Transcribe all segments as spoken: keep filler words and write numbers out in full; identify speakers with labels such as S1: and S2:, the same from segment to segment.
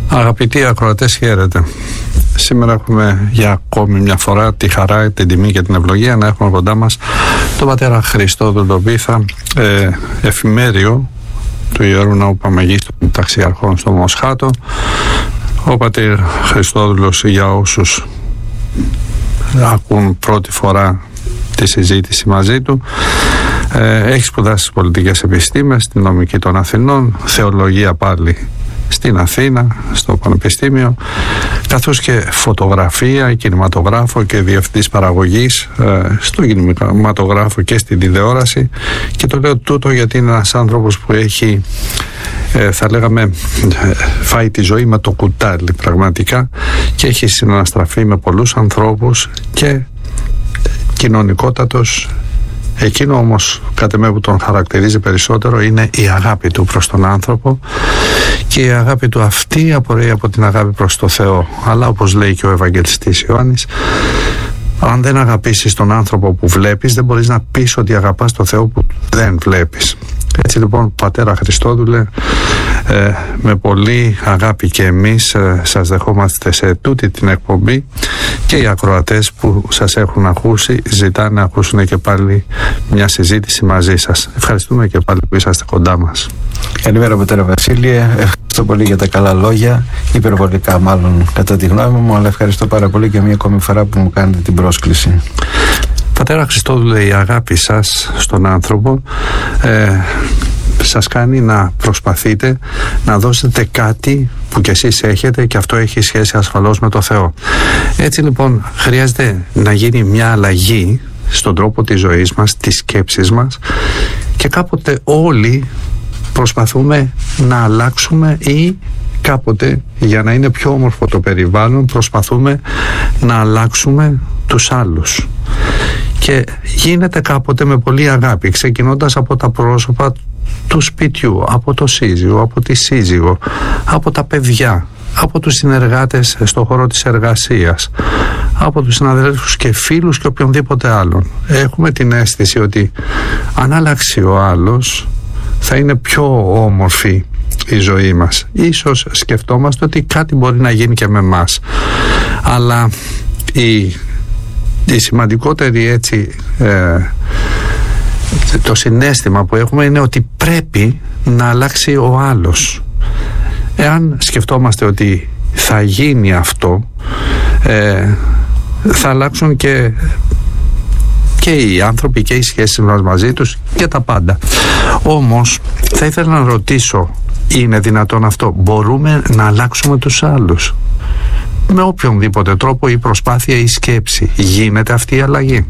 S1: Αγαπητοί ακροατές, χαίρετε. Σήμερα έχουμε για ακόμη μια φορά τη χαρά, την τιμή και την ευλογία να έχουμε κοντά μας τον πατέρα Χριστόδουλο Βίθα, ε, εφημέριο του Ιερού Ναού Παμαγίστων Ταξιαρχών στο Μοσχάτο. Ο πατήρ Χριστόδουλος, για όσους ακούν πρώτη φορά τη συζήτηση μαζί του, ε, έχει σπουδάσει στις πολιτικές επιστήμες, στην νομική των Αθηνών, θεολογία πάλι στην Αθήνα, στο Πανεπιστήμιο, καθώς και φωτογραφία, κινηματογράφο και διευθυντής παραγωγής ε, στο κινηματογράφο και στην τηλεόραση. Και το λέω τούτο γιατί είναι ένας άνθρωπος που έχει, ε, θα λέγαμε, φάει τη ζωή με το κουτάλι πραγματικά και έχει συναναστραφεί με πολλούς ανθρώπους και κοινωνικότατος. Εκείνο όμως κατά με που τον χαρακτηρίζει περισσότερο είναι η αγάπη του προς τον άνθρωπο, και η αγάπη του αυτή απορρέει από την αγάπη προς το Θεό. Αλλά όπως λέει και ο Ευαγγελιστής Ιωάννης, αν δεν αγαπήσεις τον άνθρωπο που βλέπεις, δεν μπορείς να πεις ότι αγαπάς τον Θεό που δεν βλέπεις. Έτσι λοιπόν, πατέρα Χριστόδουλε, ε, με πολύ αγάπη και εμείς ε, σας δεχόμαστε σε τούτη την εκπομπή, και οι ακροατές που σας έχουν ακούσει ζητάνε να ακούσουν και πάλι μια συζήτηση μαζί σας. Ευχαριστούμε και πάλι που είσαστε κοντά μας.
S2: Καλημέρα πατέρα Βασίλειε, ευχαριστώ πολύ για τα καλά λόγια, υπερβολικά μάλλον κατά τη γνώμη μου, αλλά ευχαριστώ πάρα πολύ και μια ακόμη φορά που μου κάνετε την πρόσκληση.
S1: Πατέρα Χριστόδουλε, η αγάπη σας στον άνθρωπο ε, σας κάνει να προσπαθείτε να δώσετε κάτι που κι εσείς έχετε, και αυτό έχει σχέση ασφαλώς με το Θεό. Έτσι λοιπόν χρειάζεται να γίνει μια αλλαγή στον τρόπο της ζωής μας, της σκέψης μας, και κάποτε όλοι προσπαθούμε να αλλάξουμε, ή κάποτε, για να είναι πιο όμορφο το περιβάλλον, προσπαθούμε να αλλάξουμε τους άλλους. Και γίνεται κάποτε με πολύ αγάπη, ξεκινώντας από τα πρόσωπα του σπιτιού, από το σύζυγο, από τη σύζυγο, από τα παιδιά, από τους συνεργάτες στον χώρο της εργασίας, από τους συναδέλφους και φίλους και οποιονδήποτε άλλον. Έχουμε την αίσθηση ότι αν αλλάξει ο άλλος θα είναι πιο όμορφη η ζωή μας. Ίσως σκεφτόμαστε ότι κάτι μπορεί να γίνει και με εμάς, αλλά η, η σημαντικότερη έτσι ε, το συναίσθημα που έχουμε είναι ότι πρέπει να αλλάξει ο άλλος. Εάν σκεφτόμαστε ότι θα γίνει αυτό, ε, θα αλλάξουν και και οι άνθρωποι και οι σχέσεις μας μαζί τους και τα πάντα. Όμως θα ήθελα να ρωτήσω, είναι δυνατόν αυτό? Μπορούμε να αλλάξουμε τους άλλους με οποιονδήποτε τρόπο, ή προσπάθεια ή σκέψη? Γίνεται αυτή η αλλαγή?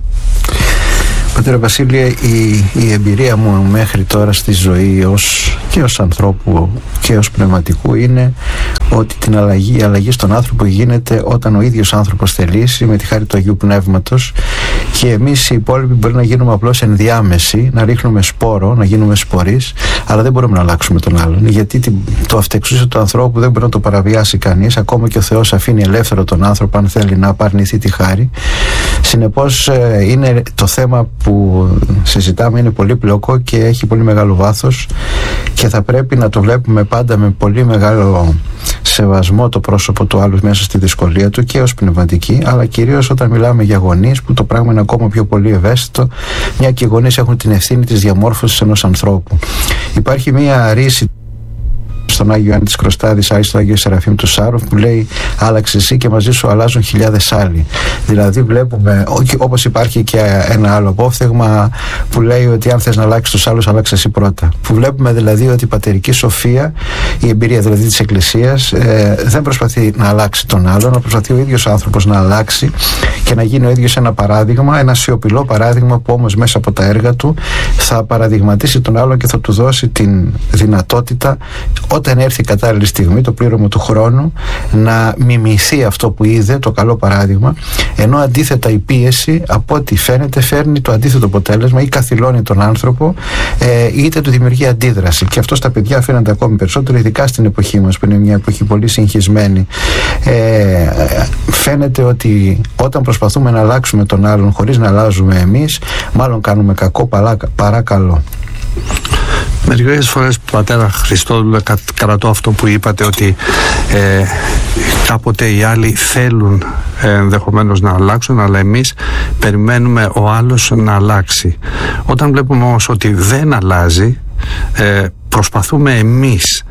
S2: Πατέρα Βασίλεια, η, η εμπειρία μου μέχρι τώρα στη ζωή ως, και ως ανθρώπου και ως πνευματικού είναι ότι την αλλαγή, η αλλαγή στον άνθρωπο γίνεται όταν ο ίδιος άνθρωπος θελήσει, με τη χάρη του Αγίου Πνεύματος, και εμείς οι υπόλοιποι μπορεί να γίνουμε απλώς ενδιάμεση, να ρίχνουμε σπόρο, να γίνουμε σπορείς, αλλά δεν μπορούμε να αλλάξουμε τον άλλον, γιατί το αυτεξούσιο του ανθρώπου δεν μπορεί να το παραβιάσει κανείς. Ακόμα και ο Θεός αφήνει ελεύθερο τον άνθρωπο αν θέλει να απαρνηθεί τη χάρη. Συνεπώς είναι το θέμα που συζητάμε είναι πολύ πλοκό και έχει πολύ μεγάλο βάθος, και θα πρέπει να το βλέπουμε πάντα με πολύ μεγάλο σεβασμό το πρόσωπο του άλλου μέσα στη δυσκολία του, και ως πνευματική, αλλά κυρίως όταν μιλάμε για γονείς, που το πράγμα είναι ακόμα πιο πολύ ευαίσθητο, μια και οι γονείς έχουν την ευθύνη της διαμόρφωσης ενός ανθρώπου. Υπάρχει μια ρίση στον Άγιο Ιωάννη της Κροστάδης, Άγιο Άγιο Σεραφείμ του Σάροφ, που λέει «Άλλαξε εσύ και μαζί σου αλλάζουν χιλιάδες άλλοι». Δηλαδή βλέπουμε, όπως υπάρχει και ένα άλλο απόφθεγμα που λέει ότι αν θες να αλλάξεις τους άλλους, αλλάξε εσύ πρώτα. Που βλέπουμε δηλαδή ότι η πατερική σοφία, η εμπειρία δηλαδή της Εκκλησίας, ε, δεν προσπαθεί να αλλάξει τον άλλον, να προσπαθεί ο ίδιος άνθρωπος να αλλάξει και να γίνει ο ίδιος ένα παράδειγμα, ένα σιωπηλό παράδειγμα, που όμως μέσα από τα έργα του θα παραδειγματίσει τον άλλον και θα του δώσει την δυνατότητα, όταν έρθει η κατάλληλη στιγμή, το πλήρωμα του χρόνου, να μιμηθεί αυτό που είδε, το καλό παράδειγμα, ενώ αντίθετα η πίεση, από ό,τι φαίνεται, φέρνει το αντίθετο αποτέλεσμα, ή καθυλώνει τον άνθρωπο, ε, είτε του δημιουργεί αντίδραση. Και αυτό στα παιδιά φαίνεται ακόμη περισσότερο, ειδικά στην εποχή μας, που είναι μια εποχή πολύ συγχυσμένη. Ε, φαίνεται ότι όταν προσπαθούμε να αλλάξουμε τον άλλον χωρίς να αλλάζουμε εμείς, μάλλον κάνουμε κακό παρά, παρά καλό.
S1: Μερικές φορές, πατέρα Χριστόδουλε, κρατώ αυτό που είπατε, ότι ε, κάποτε οι άλλοι θέλουν ε, ενδεχομένως να αλλάξουν, αλλά εμείς περιμένουμε ο άλλος να αλλάξει. Όταν βλέπουμε όμως ότι δεν αλλάζει, ε, προσπαθούμε εμείς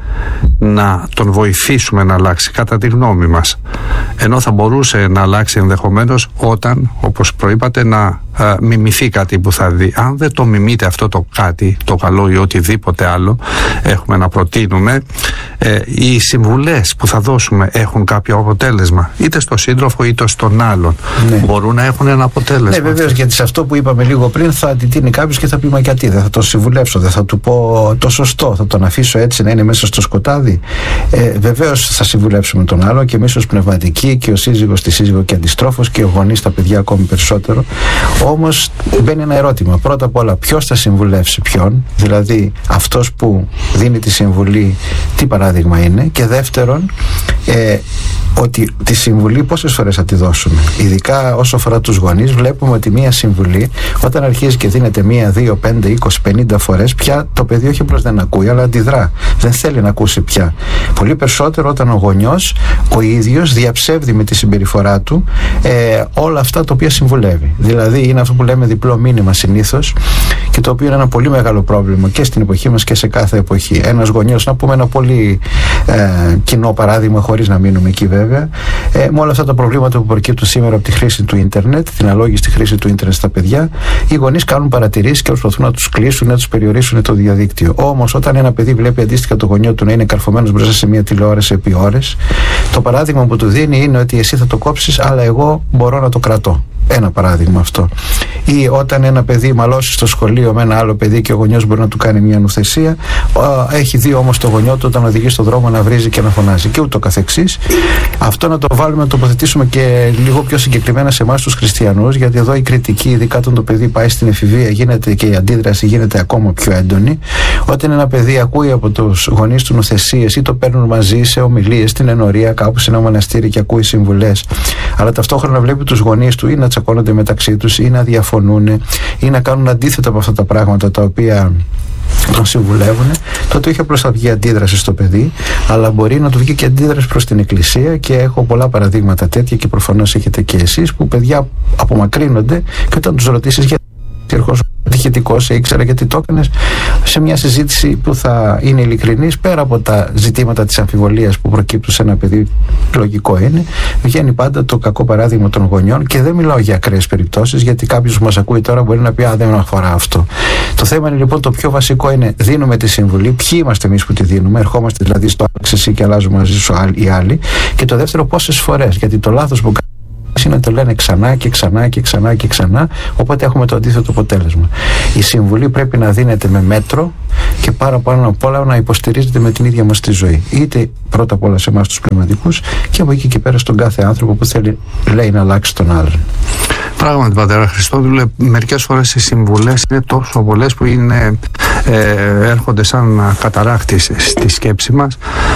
S1: να τον βοηθήσουμε να αλλάξει, κατά τη γνώμη μας, ενώ θα μπορούσε να αλλάξει ενδεχομένως όταν, όπως προείπατε, να α, μιμηθεί κάτι που θα δει. Αν δεν το μιμείτε αυτό το κάτι, το καλό ή οτιδήποτε άλλο έχουμε να προτείνουμε, ε, οι συμβουλές που θα δώσουμε έχουν κάποιο αποτέλεσμα, είτε στο σύντροφο είτε στον άλλον. Ναι. Μπορούν να έχουν ένα αποτέλεσμα.
S2: Ναι, βεβαίως, γιατί σε αυτό που είπαμε λίγο πριν θα αντιτείνει κάποιος και θα πει, μα γιατί δεν θα τον συμβουλεύσω, δεν θα του πω το σωστό, θα τον αφήσω έτσι να είναι μέσα στο σκοτάδι. Ε, βεβαίως θα συμβουλεύσουμε τον άλλο, και εμείς ως πνευματικοί, και ο σύζυγος τη σύζυγο, και αντιστρόφως, και ο γονείς τα παιδιά ακόμη περισσότερο. Όμως μπαίνει ένα ερώτημα. Πρώτα απ' όλα, ποιος θα συμβουλεύσει ποιον, δηλαδή αυτός που δίνει τη συμβουλή, τι παράδειγμα είναι, και δεύτερον, ε, ότι τη συμβουλή πόσες φορές θα τη δώσουμε. Ειδικά όσο αφορά τους γονείς, βλέπουμε ότι μία συμβουλή, όταν αρχίζει και δίνεται μία, δύο, πέντε, είκοσι, πενήντα φορές, πια το παιδί όχι απλώς δεν ακούει, αλλά αντιδρά. Δεν θέλει να ακούσει πια. Πολύ περισσότερο όταν ο γονιός ο ίδιος διαψεύδει με τη συμπεριφορά του ε, όλα αυτά τα οποία συμβουλεύει. Δηλαδή είναι αυτό που λέμε διπλό μήνυμα συνήθως, και το οποίο είναι ένα πολύ μεγάλο πρόβλημα και στην εποχή μας και σε κάθε εποχή. Ένας γονιός, να πούμε ένα πολύ ε, κοινό παράδειγμα, χωρίς να μείνουμε εκεί βέβαια, ε, με όλα αυτά τα προβλήματα που προκύπτουν σήμερα από τη χρήση του ίντερνετ, την αλόγιστη χρήση του ίντερνετ στα παιδιά, οι γονείς κάνουν παρατηρήσεις και προσπαθούν να τους κλείσουν, να τους περιορίσουν το διαδίκτυο. Όμως όταν ένα παιδί βλέπει αντίστοιχα το γονιό του να είναι καρφωμένος μπροστά σε μια τηλεόραση επί ώρες, το παράδειγμα που του δίνει είναι ότι εσύ θα το κόψεις, αλλά εγώ μπορώ να το κρατώ. Ένα παράδειγμα αυτό. Ή όταν ένα παιδί μαλώσει στο σχολείο με ένα άλλο παιδί και ο γονιός μπορεί να του κάνει μια νουθεσία, έχει δει όμως το γονιό του όταν οδηγεί στον δρόμο να βρίζει και να φωνάζει, και ούτω καθεξής. Αυτό να το βάλουμε, να το τοποθετήσουμε και λίγο πιο συγκεκριμένα σε εμάς τους χριστιανούς, γιατί εδώ η κριτική, ειδικά όταν το παιδί πάει στην εφηβεία, γίνεται και η αντίδραση γίνεται ακόμα πιο έντονη. Όταν ένα παιδί ακούει από τους γονείς του νουθεσίες, ή το παίρνουν μαζί σε ομιλίες, στην ενορία, κάπου σε ένα μοναστήρι και ακούει συμβουλές, αλλά ταυτόχρονα βλέπει τους γονείς του ή να τσακώνονται μεταξύ τους, ή να διαφωνούν, ή να κάνουν αντίθετα από αυτά τα πράγματα τα οποία τον συμβουλεύουν, τότε όχι απλώς θα βγει αντίδραση στο παιδί, αλλά μπορεί να του βγει και αντίδραση προς την Εκκλησία, και έχω πολλά παραδείγματα τέτοια, και προφανώς έχετε και εσείς, που παιδιά απομακρύνονται, και όταν τους ρωτήσεις γιατί ερχόσαι τυχητικός, ήξερα γιατί το έκανες, σε μια συζήτηση που θα είναι ειλικρινής, πέρα από τα ζητήματα της αμφιβολίας που προκύπτουν σε ένα παιδί, λογικό είναι, βγαίνει πάντα το κακό παράδειγμα των γονιών. Και δεν μιλάω για ακραίες περιπτώσεις, γιατί κάποιος που μας ακούει τώρα μπορεί να πει, α, δεν αφορά αυτό. Το θέμα είναι λοιπόν, το πιο βασικό είναι, δίνουμε τη συμβουλή, ποιοι είμαστε εμείς που τη δίνουμε, ερχόμαστε δηλαδή στο άξιση και αλλάζουμε μαζί σου οι άλλοι, και το δεύτερο, πόσες φορές, γιατί το λάθος που είναι να το λένε ξανά και ξανά και ξανά και ξανά, οπότε έχουμε το αντίθετο αποτέλεσμα. Η συμβουλή πρέπει να δίνεται με μέτρο, και πάρα πάνω απ' όλα να υποστηρίζεται με την ίδια μας τη ζωή. Είτε πρώτα απ' όλα σε εμάς τους πνευματικούς, και από εκεί και πέρα στον κάθε άνθρωπο που θέλει, λέει, να αλλάξει τον άλλον.
S1: Πράγματι, πατέρα Χριστόδουλε, μερικές φορές οι συμβουλές είναι τόσο πολλές που είναι, ε, έρχονται σαν καταράχτης στη σκέψη μας,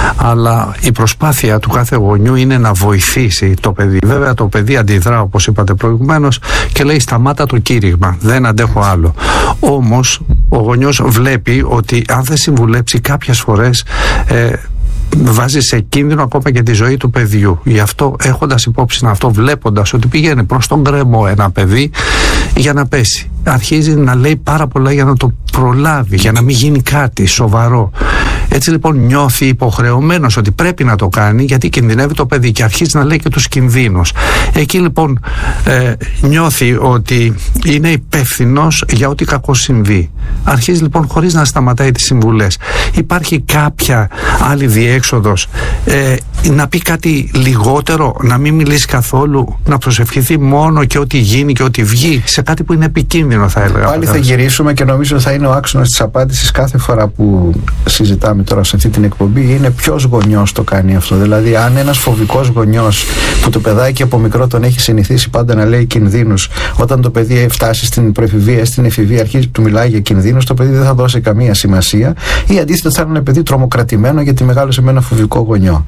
S1: αλλά η προσπάθεια του κάθε γονιού είναι να βοηθήσει το παιδί. Βέβαια το παιδί αντιδρά, όπως είπατε προηγουμένως, και λέει, σταμάτα το κήρυγμα, δεν αντέχω άλλο. Όμως ο γονιός βλέπει ότι αν δεν συμβουλέψει, κάποιες φορές ε, βάζει σε κίνδυνο ακόμα και τη ζωή του παιδιού. Γι' αυτό, έχοντας υπόψη αυτό, βλέποντας ότι πηγαίνει προς τον γκρεμό ένα παιδί για να πέσει, αρχίζει να λέει πάρα πολλά για να το προλάβει, για να μην γίνει κάτι σοβαρό. Έτσι λοιπόν νιώθει υποχρεωμένος ότι πρέπει να το κάνει, γιατί κινδυνεύει το παιδί, και αρχίζει να λέει και τους κινδύνους. Εκεί λοιπόν ε, νιώθει ότι είναι υπεύθυνος για ό,τι κακό συμβεί. Αρχίζει λοιπόν χωρίς να σταματάει τις συμβουλές. Υπάρχει κάποια άλλη διέξοδος, ε, να πει κάτι λιγότερο, να μην μιλήσει καθόλου, να προσευχηθεί μόνο και ό,τι γίνει και ό,τι βγει, σε κάτι που είναι επικίνδυνο, θα έλεγα.
S2: Πάλι θα γυρίσουμε, και νομίζω θα είναι ο άξονας της απάντησης κάθε φορά που συζητάμε τώρα σε αυτή την εκπομπή, είναι ποιος γονιός το κάνει αυτό. Δηλαδή, αν ένας φοβικός γονιός που το παιδάκι από μικρό τον έχει συνηθίσει πάντα να λέει κινδύνους, όταν το παιδί φτάσει στην προεφηβεία, στην εφηβεία, αρχίζει του μιλάει για κινδύνους, το παιδί δεν θα δώσει καμία σημασία, ή αντίθετα θα είναι ένα παιδί τρομοκρατημένο γιατί μεγάλωσε με ένα φοβικό γονιό.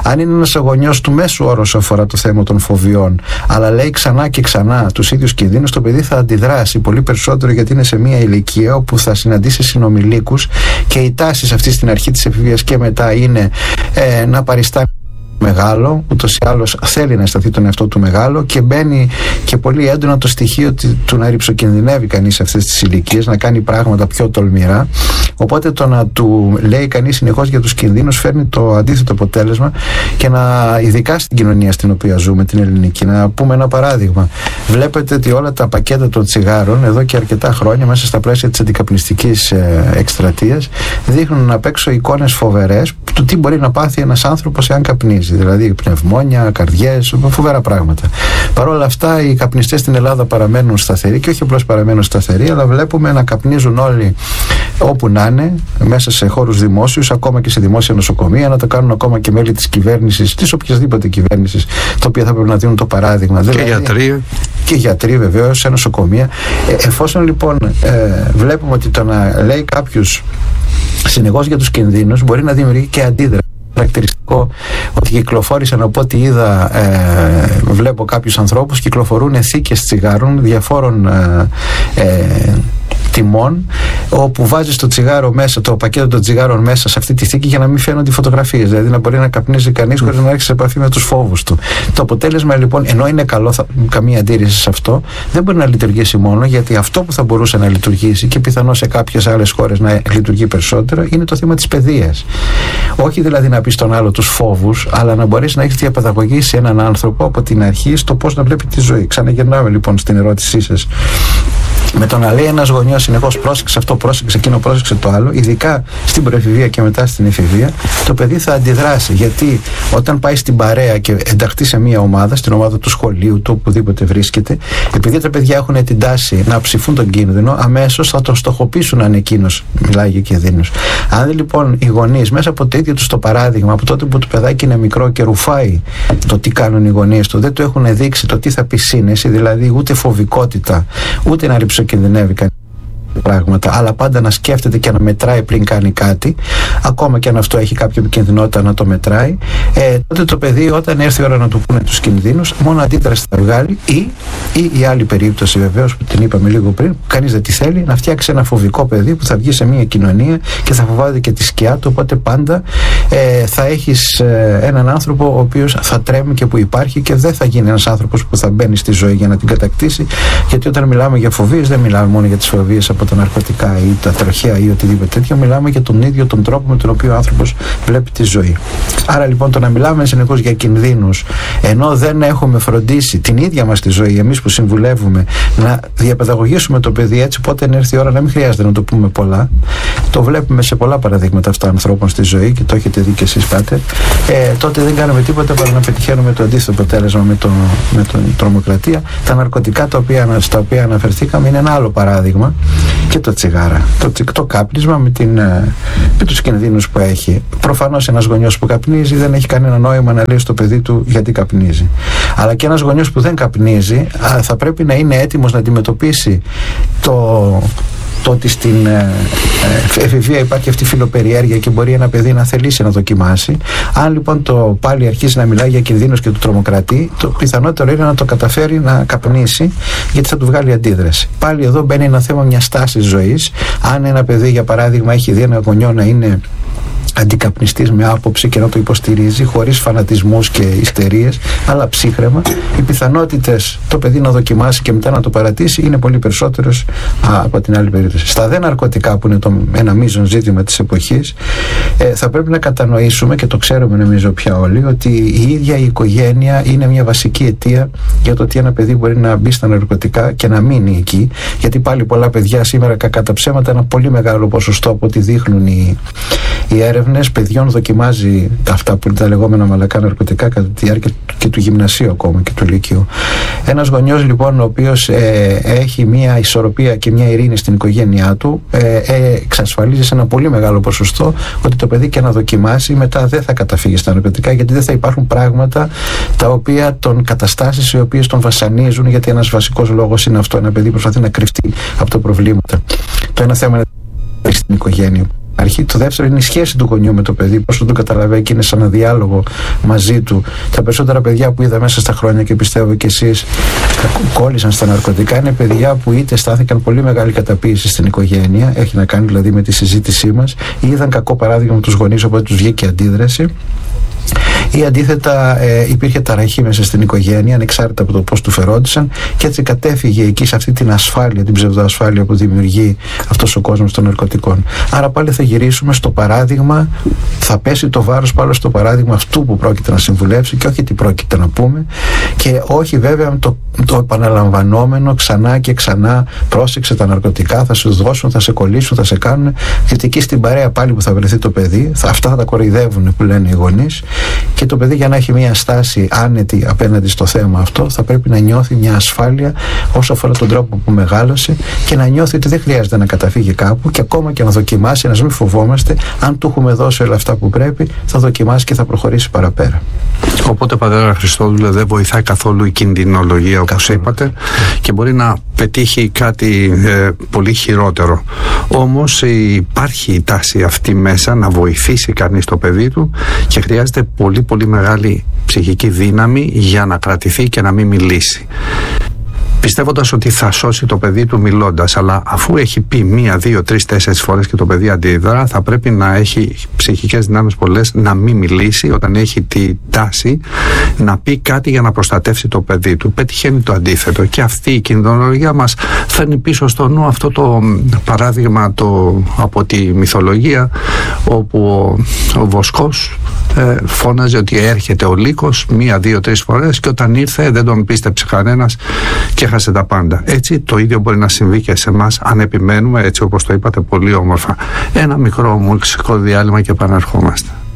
S2: Αν είναι ένας γονιός του μέσου όρου όσο αφορά το θέμα των φοβιών, αλλά λέει ξανά και ξανά τους ίδιους κινδύνους, το παιδί θα αντιδράσει πολύ περισσότερο, γιατί είναι σε μια ηλικία όπου θα συναντήσει συνομιλίκους και οι τάσεις αυτή στην αρχή της εφηβείας και μετά είναι ε, να παριστάνει μεγάλο, ούτως ή άλλως θέλει να αισθανθεί τον εαυτό του μεγάλο, και μπαίνει και πολύ έντονα το στοιχείο του να ρυψοκινδυνεύει κανείς σε αυτές τις ηλικίες, να κάνει πράγματα πιο τολμηρά. Οπότε το να του λέει κανείς συνεχώς για τους κινδύνους φέρνει το αντίθετο αποτέλεσμα, και να, ειδικά στην κοινωνία στην οποία ζούμε, την ελληνική. Να πούμε ένα παράδειγμα. Βλέπετε ότι όλα τα πακέτα των τσιγάρων εδώ και αρκετά χρόνια, μέσα στα πλαίσια της αντικαπνιστικής ε, εκστρατείας, δείχνουν απ' έξω εικόνες φοβερές του τι μπορεί να πάθει ένας άνθρωπος εάν καπνίζει. Δηλαδή πνευμόνια, καρδιές, φοβερά πράγματα. Παρ' όλα αυτά, οι καπνιστές στην Ελλάδα παραμένουν σταθεροί, και όχι απλώς παραμένουν σταθεροί, αλλά βλέπουμε να καπνίζουν όλοι όπου να είναι, μέσα σε χώρους δημόσιους, ακόμα και σε δημόσια νοσοκομεία, να το κάνουν ακόμα και μέλη της κυβέρνησης, της οποιασδήποτε κυβέρνησης, τα οποία θα πρέπει να δίνουν το παράδειγμα.
S1: Και
S2: δηλαδή,
S1: γιατροί.
S2: Και γιατροί βεβαίως, σε νοσοκομεία. Ε, εφόσον λοιπόν ε, βλέπουμε ότι το να λέει κάποιος συνεχώς για τους κινδύνους μπορεί να δημιουργεί και αντίδραση. Χαρακτηριστικό ότι κυκλοφόρησαν, από ό,τι είδα, ε, βλέπω κάποιους ανθρώπους κυκλοφορούν θήκες τσιγάρων διαφόρων ε, ε, τιμών, όπου βάζεις το τσιγάρο μέσα, το πακέτο των τσιγάρων μέσα σε αυτή τη θήκη, για να μην φαίνονται οι φωτογραφίες. Δηλαδή να μπορεί να καπνίζει κανείς χωρίς να έρχεται σε επαφή με τους φόβους του. Το αποτέλεσμα λοιπόν, ενώ είναι καλό, θα, καμία αντίρρηση σε αυτό, δεν μπορεί να λειτουργήσει μόνο, γιατί αυτό που θα μπορούσε να λειτουργήσει, και πιθανώς σε κάποιες άλλες χώρες να λειτουργεί περισσότερο, είναι το θέμα της παιδείας. Όχι δηλαδή να πει στον άλλο τους φόβους, αλλά να μπορείς να έχεις διαπαιδαγωγήσει έναν άνθρωπο από την αρχή στο πώς να βλέπει τη ζωή. Ξαναγυρνάμε λοιπόν στην ερώτησή σας. Με το να λέει ένας γονιός συνεχώς πρόσεξε αυτό, πρόσεξε εκείνο, πρόσεξε το άλλο, ειδικά στην προεφηβεία και μετά στην εφηβεία, το παιδί θα αντιδράσει. Γιατί όταν πάει στην παρέα και ενταχθεί σε μια ομάδα, στην ομάδα του σχολείου, του οπουδήποτε βρίσκεται, επειδή τα παιδιά έχουν την τάση να ψηφούν τον κίνδυνο, αμέσως θα τον στοχοποιήσουν αν εκείνος μιλάει για κινδύνους. Αν λοιπόν οι γονείς, μέσα από το ίδιο τους το παράδειγμα, από τότε που το παιδάκι είναι μικρό και ρουφάει το τι κάνουν οι γονείς του, δεν του έχουν δείξει το τι θα πει σύνεση, δηλαδή ούτε φοβικότητα, ούτε να ρυψοκινδυνεύει κανείς πράγματα, αλλά πάντα να σκέφτεται και να μετράει πριν κάνει κάτι, ακόμα και αν αυτό έχει κάποια επικινδυνότητα να το μετράει, ε, τότε το παιδί, όταν έρθει η ώρα να του πούνε τους κινδύνους, μόνο αντίδραση θα βγάλει, ή, ή η άλλη περίπτωση βεβαίως που την είπαμε λίγο πριν, που κανείς δεν τη θέλει, να φτιάξει ένα φοβικό παιδί που θα βγει σε μια κοινωνία και θα φοβάται και τη σκιά του. Οπότε πάντα ε, θα έχεις ε, έναν άνθρωπο ο οποίος θα τρέμει και που υπάρχει, και δεν θα γίνει ένας άνθρωπος που θα μπαίνει στη ζωή για να την κατακτήσει, γιατί όταν μιλάμε για φοβίες δεν μιλάμε μόνο για τις φοβίες από τα ναρκωτικά ή τα τροχαία ή οτιδήποτε τέτοιο, μιλάμε για τον ίδιο τον τρόπο με τον οποίο ο άνθρωπος βλέπει τη ζωή. Άρα λοιπόν το να μιλάμε συνεχώς για κινδύνους, ενώ δεν έχουμε φροντίσει την ίδια μας τη ζωή, εμείς που συμβουλεύουμε, να διαπαιδαγωγήσουμε το παιδί έτσι, πότε έρθει η ώρα να μην χρειάζεται να το πούμε πολλά. Το βλέπουμε σε πολλά παραδείγματα αυτά ανθρώπων στη ζωή, και το έχετε δει και εσείς, Πάτερ. Ε, τότε δεν κάνουμε τίποτα παρά να πετυχαίνουμε το αντίθετο αποτέλεσμα με, το, με την τρομοκρατία. Τα ναρκωτικά τα οποία, στα οποία αναφερθήκαμε είναι ένα άλλο παράδειγμα. Και το τσιγάρα, το, το κάπνισμα με, την, με τους κινδύνους που έχει. Προφανώς ένας γονιός που καπνίζει δεν έχει κανένα νόημα να λέει στο παιδί του γιατί καπνίζει. Αλλά και ένας γονιός που δεν καπνίζει θα πρέπει να είναι έτοιμος να αντιμετωπίσει το, το ότι στην ε, εφηβεία υπάρχει αυτή η φιλοπεριέργεια και μπορεί ένα παιδί να θελήσει να δοκιμάσει. Αν λοιπόν το πάλι αρχίσει να μιλάει για κινδύνους και του τρομοκρατεί, το πιθανότερο είναι να το καταφέρει να καπνίσει, γιατί θα του βγάλει αντίδραση. Πάλι εδώ μπαίνει ένα θέμα μιας τάσης ζωής. Αν ένα παιδί, για παράδειγμα, έχει δει ένα γονιό να είναι αντικαπνιστής με άποψη και να το υποστηρίζει χωρίς φανατισμούς και ιστερίες, αλλά ψύχραιμα, οι πιθανότητες το παιδί να δοκιμάσει και μετά να το παρατήσει είναι πολύ περισσότερες από την άλλη περίπτωση. Στα δε ναρκωτικά, που είναι το, ένα μείζον ζήτημα της εποχής, ε, θα πρέπει να κατανοήσουμε, και το ξέρουμε νομίζω πια όλοι, ότι η ίδια η οικογένεια είναι μια βασική αιτία για το ότι ένα παιδί μπορεί να μπει στα ναρκωτικά και να μείνει εκεί, γιατί πάλι πολλά παιδιά σήμερα, κακά τα ψέματα, ένα πολύ μεγάλο ποσοστό από ό,τι δείχνουν οι, οι έρευνες παιδιών δοκιμάζει αυτά που είναι τα λεγόμενα μαλακά ναρκωτικά κατά τη διάρκεια και του γυμνασίου ακόμα και του λύκειου. Ένας γονιός λοιπόν ο οποίος ε, έχει μια ισορροπία και μια ειρήνη στην οικογένειά του, ε, ε, εξασφαλίζει σε ένα πολύ μεγάλο ποσοστό ότι το παιδί και να δοκιμάσει μετά δεν θα καταφύγει στα ναρκωτικά, γιατί δεν θα υπάρχουν πράγματα τα οποία τον καταστάσεις οι οποίες τον βασανίζουν, γιατί ένας βασικός λόγος είναι αυτό, ένα παιδί προσπαθεί να κρυφτεί από τα προβλήματα. Το ένα θέμα είναι στην οικογένεια Αρχή. Το δεύτερο είναι η σχέση του γονιού με το παιδί, πώς τον καταλαβαίνει και είναι σαν ένα διάλογο μαζί του. Τα περισσότερα παιδιά που είδα μέσα στα χρόνια και πιστεύω και εσείς κόλλησαν στα ναρκωτικά είναι παιδιά που είτε στάθηκαν πολύ μεγάλη καταποίηση στην οικογένεια, έχει να κάνει δηλαδή με τη συζήτησή μας, ή είδαν κακό παράδειγμα με τους γονείς, οπότε τους βγήκε αντίδραση. Ή αντίθετα ε, υπήρχε ταραχή μέσα στην οικογένεια, ανεξάρτητα από το πώς του φερόντουσαν, και έτσι κατέφυγε εκεί σε αυτή την ασφάλεια, την ψευδοασφάλεια που δημιουργεί αυτός ο κόσμος των ναρκωτικών. Άρα πάλι θα γυρίσουμε στο παράδειγμα, θα πέσει το βάρος πάλι στο παράδειγμα αυτού που πρόκειται να συμβουλεύσει και όχι τι πρόκειται να πούμε, και όχι βέβαια το, το επαναλαμβανόμενο ξανά και ξανά, πρόσεξε τα ναρκωτικά, θα σου δώσουν, θα σε κολλήσουν, θα σε κάνουν, γιατί εκεί στην παρέα πάλι που θα βρεθεί το παιδί, θα, αυτά θα τα κοροϊδεύουν που λένε οι γονείς. Και το παιδί, για να έχει μια στάση άνετη απέναντι στο θέμα αυτό, θα πρέπει να νιώθει μια ασφάλεια όσο αφορά τον τρόπο που μεγάλωσε και να νιώθει ότι δεν χρειάζεται να καταφύγει κάπου, και ακόμα και να δοκιμάσει, να μην φοβόμαστε, αν του έχουμε δώσει όλα αυτά που πρέπει, θα δοκιμάσει και θα προχωρήσει παραπέρα.
S1: Οπότε, πατέρα Χριστόδουλε, δεν βοηθάει καθόλου η κινδυνολογία, όπως καθόλου είπατε, και μπορεί να πετύχει κάτι ε, πολύ χειρότερο. Όμως υπάρχει η τάση αυτή μέσα να βοηθήσει κανείς το παιδί του και χρειάζεται πολύ πολύ μεγάλη ψυχική δύναμη για να κρατηθεί και να μην μιλήσει, πιστεύοντας ότι θα σώσει το παιδί του μιλώντας. Αλλά αφού έχει πει μία, δύο, τρεις, τέσσερις φορές και το παιδί αντιδρά, θα πρέπει να έχει ψυχικές δυνάμεις πολλές να μην μιλήσει όταν έχει τη τάση να πει κάτι για να προστατεύσει το παιδί του. Πετυχαίνει το αντίθετο, και αυτή η κινδυνολογία μας φέρνει πίσω στο νου αυτό το παράδειγμα το, από τη μυθολογία, όπου ο, ο Βοσκός ε, φώναζε ότι έρχεται ο Λύκος μία, δύο, τρεις φορές, και όταν ήρθε δεν τον πίστεψε κανένας και έχασε τα πάντα. Έτσι το ίδιο μπορεί να συμβεί και σε εμάς, αν επιμένουμε, έτσι όπως το είπατε πολύ όμορφα. Ένα μικρό μουσικό διάλειμμα και επαναρχόμαστε.